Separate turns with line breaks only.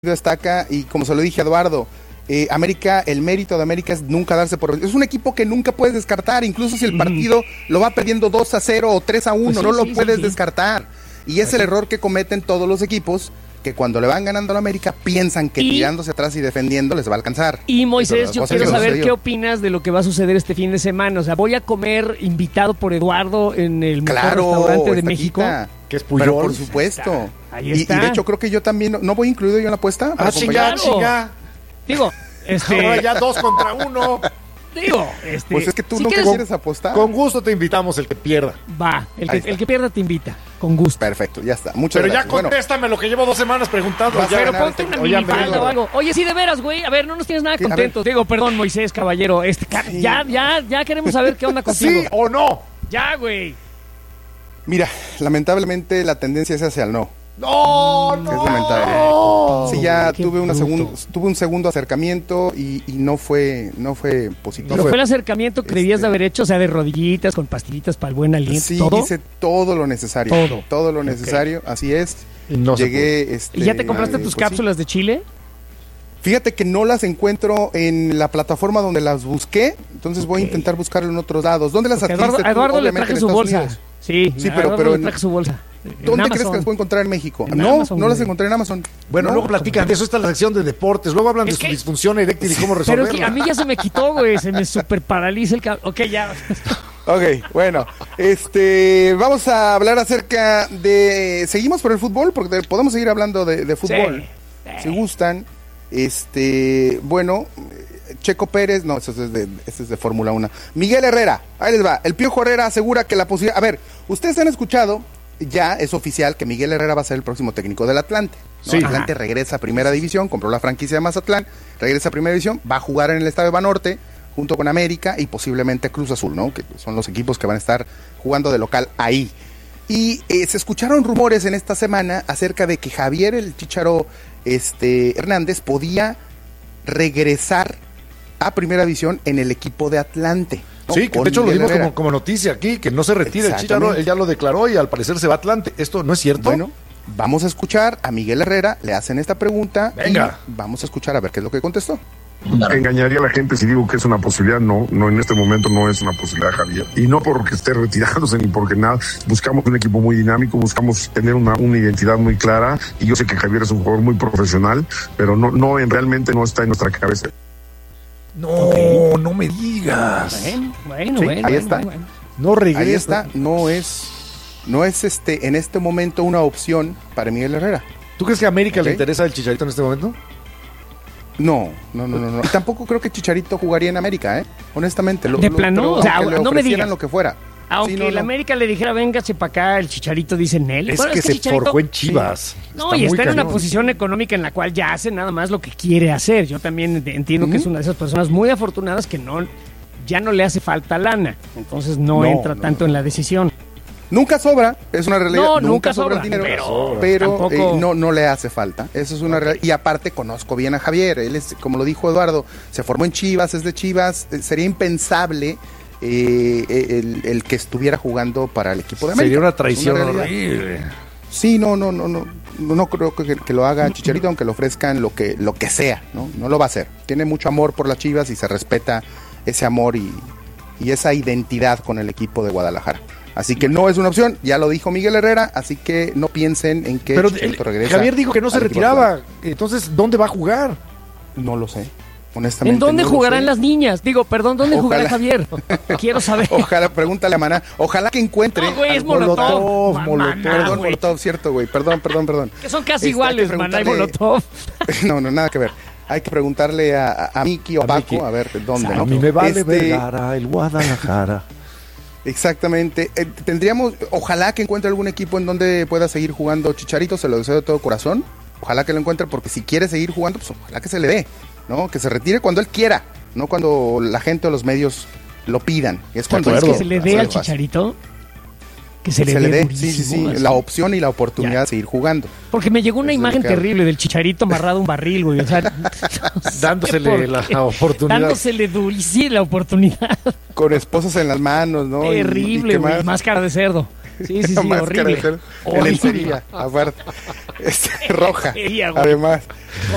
destaca, y como se lo dije a Eduardo, América, el mérito de América es nunca darse por... Es un equipo que nunca puedes descartar, incluso si el partido lo va perdiendo 2-0 o 3-1, pues sí, no lo puedes descartar. Y es el error que cometen todos los equipos, que cuando le van ganando a la América piensan que tirándose atrás y defendiendo les va a alcanzar.
Y Moisés, yo quiero saber qué opinas de lo que va a suceder este fin de semana. O sea, voy a comer invitado por Eduardo en el mejor restaurante de México.
Que es Puyol. Pero por supuesto.
Ahí está.
Y de hecho creo que yo también, ¿no voy incluido yo en la apuesta?
Chinga.
Digo,
ahora ya 2 contra 1.
Digo,
pues es que tú nunca quieres apostar.
Con gusto te invitamos, el que pierda.
Va, el que pierda te invita, con gusto.
Perfecto, ya está. Muchas
gracias.
Pero
ya contéstame lo que llevo 2 semanas preguntando.
Pero ponte una minifalda o algo. Oye, sí, de veras, güey. A ver, no nos tienes nada contentos. Digo, perdón, Moisés, caballero. Sí. Ya queremos saber qué onda contigo.
¿Sí o no?
Ya, güey.
Mira, lamentablemente la tendencia es hacia el no.
No.
Es lamentable. Sí, ya tuve un segundo acercamiento y no fue positivo.
Pero fue el acercamiento que debías de haber hecho, o sea, de rodillitas, con pastillitas para el buen aliento.
Sí, hice todo lo necesario. Todo lo necesario, así es. Llegué.
¿Y ya te compraste tus cápsulas de chile?
Fíjate que no las encuentro en la plataforma donde las busqué, entonces voy a intentar buscarlo en otros lados. ¿Dónde las adquiriste?
Eduardo le traje su bolsa. Sí,
pero
le traje su bolsa.
¿Dónde crees que las puedo encontrar en México? No las encontré en Amazon.
Bueno, luego platican de eso, está la sección de deportes, luego hablan de su disfunción eréctil y cómo resolverla.
Pero es que a mí ya se me quitó, güey, se me super paraliza el cabello. Ok, ya.
Ok, bueno, vamos a hablar acerca de... ¿Seguimos por el fútbol? Porque podemos seguir hablando de fútbol. Sí. Si gustan. Bueno, Checo Pérez, no, eso es de Fórmula 1. Miguel Herrera, ahí les va. El Piojo Herrera asegura que la posibilidad... A ver, ustedes han escuchado, ya es oficial que Miguel Herrera va a ser el próximo técnico del Atlante, ¿no? Sí. Atlante regresa a Primera División, compró la franquicia de Mazatlán, regresa a Primera División, va a jugar en el Estadio Banorte, junto con América y posiblemente Cruz Azul, ¿no? Que son los equipos que van a estar jugando de local ahí. Y se escucharon rumores en esta semana acerca de que Javier el Chícharo Hernández podía regresar a Primera División en el equipo de Atlante, ¿no?
Sí, que de hecho lo dimos como noticia aquí, que no se retira el Chícharo, él ya lo declaró y al parecer se va a Atlante. ¿Esto no es cierto?
Bueno, vamos a escuchar a Miguel Herrera, le hacen esta pregunta.
Venga.
Y vamos a escuchar a ver qué es lo que contestó.
Engañaría a la gente si digo que es una posibilidad. No, en este momento no es una posibilidad, Javier. Y no porque esté retirándose ni porque nada. Buscamos un equipo muy dinámico, buscamos tener una identidad muy clara. Y yo sé que Javier es un jugador muy profesional, pero realmente no está en nuestra cabeza.
No me digas.
Bueno,
ahí está.
Bueno.
No regresa. Ahí está. No es en este momento una opción para Miguel Herrera.
¿Tú crees que a América le interesa el Chicharito en este momento?
No. Tampoco creo que Chicharito jugaría en América, honestamente.
¿De plano?
O sea, no me digan lo que fuera.
Aunque el América le dijera, véngase para acá, el Chicharito dice Nel.
Es que se forjó en Chivas.
Sí. No, y está en una posición económica en la cual ya hace nada más lo que quiere hacer. Yo también entiendo que es una de esas personas muy afortunadas que ya no le hace falta lana. Entonces no entra tanto en la decisión.
Nunca sobra, es una realidad.
Nunca sobra
el dinero, pero tampoco... no le hace falta. Eso es una realidad. Y aparte conozco bien a Javier. Él es, como lo dijo Eduardo, se formó en Chivas, es de Chivas. Sería impensable el que estuviera jugando para el equipo de América.
Sería una traición horrible.
Sí, no creo que lo haga Chicharito, aunque le ofrezcan lo que sea, no lo va a hacer. Tiene mucho amor por las Chivas y se respeta ese amor y esa identidad con el equipo de Guadalajara. Así que no es una opción, ya lo dijo Miguel Herrera, así que no piensen en que Chicharito regresa.
Javier dijo que no se retiraba, entonces ¿dónde va a jugar?
No lo sé, honestamente.
¿En dónde jugarán las niñas? ¿Dónde jugará Javier? Quiero saber.
Ojalá, pregúntale a Maná, ojalá que encuentre.
No, güey, es Molotov.
Perdón, Molotov, cierto, güey, perdón.
Que son casi iguales, Maná y Molotov.
No, nada que ver. Hay que preguntarle a Miki o a Paco, a ver dónde.
A mí me vale Vergara, el Guadalajara.
Exactamente, ojalá que encuentre algún equipo en donde pueda seguir jugando Chicharito, se lo deseo de todo corazón, ojalá que lo encuentre, porque si quiere seguir jugando, pues ojalá que se le dé, ¿no? Que se retire cuando él quiera, no cuando la gente o los medios lo pidan. Es cuando
¿Es que se le dé al Chicharito? Que se le dé,
sí, la opción y la oportunidad de seguir jugando.
Porque me llegó una imagen terrible del Chicharito amarrado a un barril, güey, o sea,
dándosele la oportunidad.
Dándosele la oportunidad.
Con esposas en las manos, ¿no?
Terrible, güey, máscara de cerdo. Sí, horrible.
En lencería, aparte. Roja, además.